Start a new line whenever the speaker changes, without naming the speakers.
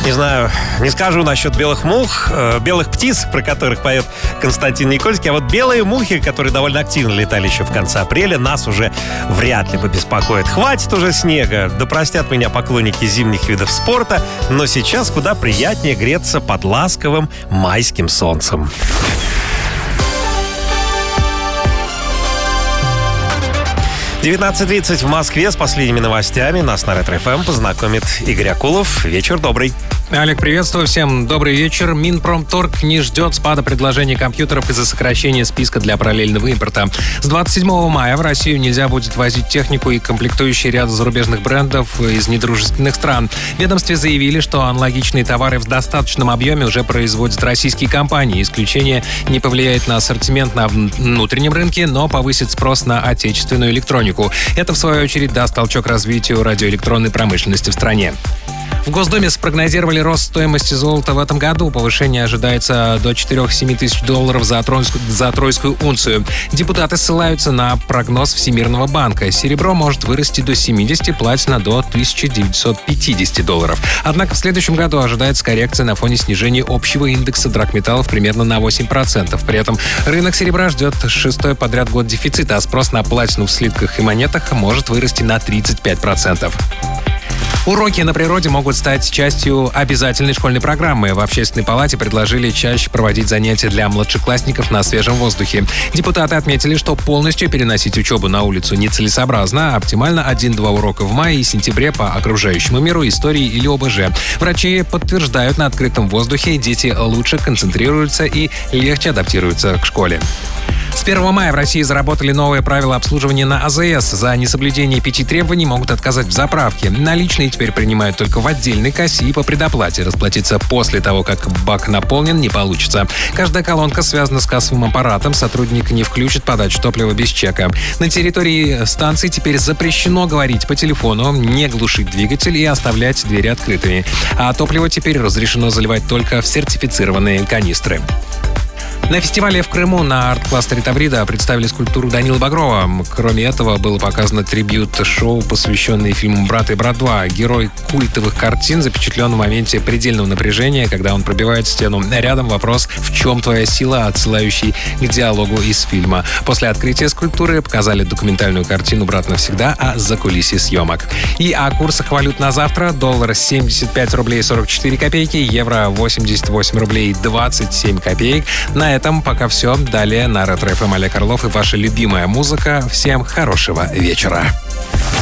Не знаю, не скажу насчет белых мух, белых птиц, про которых поет Константин Никольский, а вот белые мухи, которые довольно активно летали еще в конце апреля, нас уже вряд ли побеспокоят. Хватит уже снега, да простят меня поклонники зимних видов спорта, но сейчас куда приятнее греться под ласковым майским солнцем. 19:30 в Москве. С последними новостями нас на Ретро-ФМ познакомит Игорь Акулов. Вечер добрый.
Олег, приветствую всем. Добрый вечер. Минпромторг не ждет спада предложений компьютеров из-за сокращения списка для параллельного импорта. С 27 мая в Россию нельзя будет возить технику и комплектующие ряда зарубежных брендов из недружественных стран. В ведомстве заявили, что аналогичные товары в достаточном объеме уже производят российские компании. Исключение не повлияет на ассортимент на внутреннем рынке, но повысит спрос на отечественную электронику. Это, в свою очередь, даст толчок развитию радиоэлектронной промышленности в стране. В Госдуме спрогнозировали рост стоимости золота в этом году. Повышение ожидается до 4-7 тысяч долларов за тройскую унцию. Депутаты ссылаются на прогноз Всемирного банка. Серебро может вырасти до 70, платина до 1950 долларов. Однако в следующем году ожидается коррекция на фоне снижения общего индекса драгметаллов примерно на 8%. При этом рынок серебра ждет 6-й подряд год дефицита, а спрос на платину в слитках и монетах может вырасти на 35%. Уроки на природе могут стать частью обязательной школьной программы. В Общественной палате предложили чаще проводить занятия для младшеклассников на свежем воздухе. Депутаты отметили, что полностью переносить учебу на улицу нецелесообразно, а оптимально 1-2 урока в мае и сентябре по окружающему миру, истории или ОБЖ. Врачи подтверждают, на открытом воздухе дети лучше концентрируются и легче адаптируются к школе. С 1 мая в России заработали новые правила обслуживания на АЗС. За несоблюдение 5 требований могут отказать в заправке. Наличные теперь принимают только в отдельной кассе и по предоплате. Расплатиться после того, как бак наполнен, не получится. Каждая колонка связана с кассовым аппаратом. Сотрудник не включит подачу топлива без чека. На территории станции теперь запрещено говорить по телефону, не глушить двигатель и оставлять двери открытыми. А топливо теперь разрешено заливать только в сертифицированные канистры. На фестивале в Крыму на арт-кластере Таврида представили скульптуру Данилы Багрова. Кроме этого, было показано трибьют-шоу, посвященное фильму «Брат и брат 2». Герой культовых картин запечатлен в моменте предельного напряжения, когда он пробивает стену. Рядом вопрос «В чем твоя сила?», отсылающий к диалогу из фильма. После открытия скульптуры показали документальную картину «Брат навсегда» о закулисье съемок. И о курсах валют на завтра. Доллар 75 рублей 44 копейки, евро 88 рублей 27 копеек. На этом пока все. Далее на Ретро-ФМ Олег Орлов и ваша любимая музыка. Всем хорошего вечера.